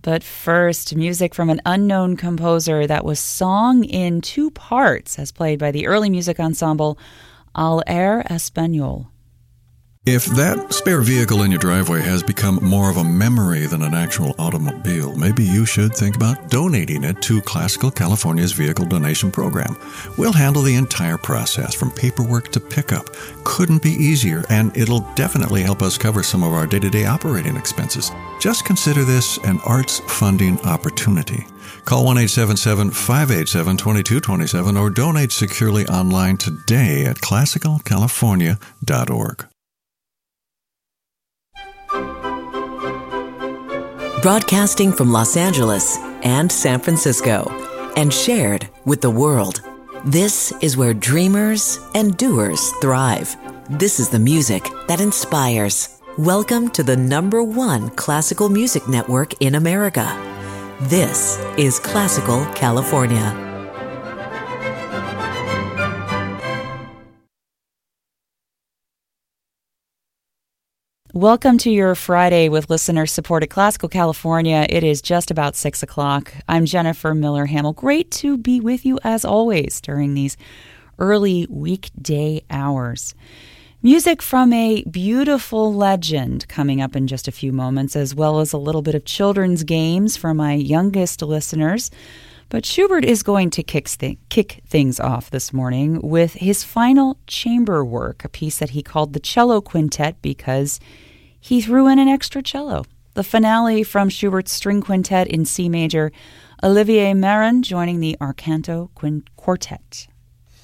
But first, music from an unknown composer that was sung in 2 parts as played by the early music ensemble Al Air Español. If that spare vehicle in your driveway has become more of a memory than an actual automobile, maybe you should think about donating it to Classical California's Vehicle Donation Program. We'll handle the entire process from paperwork to pickup. Couldn't be easier, and it'll definitely help us cover some of our day-to-day operating expenses. Just consider this an arts funding opportunity. Call 1-877-587-2227 or donate securely online today at classicalcalifornia.org. Broadcasting from Los Angeles and San Francisco and shared with the world. This is where dreamers and doers thrive. This is the music that inspires. Welcome to the #1 classical music network in America. This is Classical California. Welcome to your Friday with listener-supported Classical California. It is just about 6 o'clock. I'm Jennifer Miller-Hamill. Great to be with you as always during these early weekday hours. Music from a beautiful legend coming up in just a few moments, as well as a little bit of children's games for my youngest listeners. But Schubert is going to kick things off this morning with his final chamber work, a piece that he called the Cello Quintet because he threw in an extra cello. The finale from Schubert's String Quintet in C major, Olivier Marin joining the Arcanto Quartet.